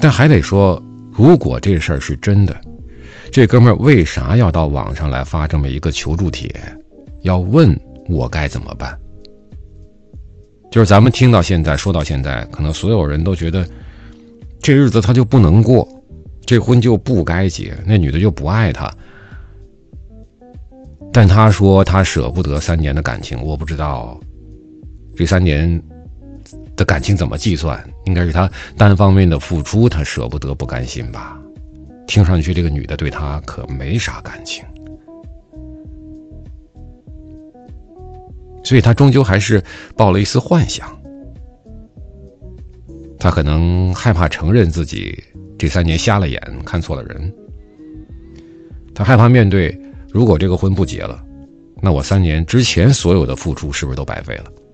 但还得说，如果这事儿是真的，这哥们儿为啥要到网上来发这么一个求助帖，要问我该怎么办？就是咱们听到现在，说到现在，可能所有人都觉得这日子他就不能过，这婚就不该结，那女的就不爱他。但他说他舍不得3年的感情，我不知道这3年的感情怎么计算，应该是他单方面的付出，他舍不得不甘心吧。听上去这个女的对他可没啥感情，所以他终究还是抱了一丝幻想。他可能害怕承认自己这3年瞎了眼，看错了人。他害怕面对，如果这个婚不结了，那我3年之前所有的付出是不是都白费了？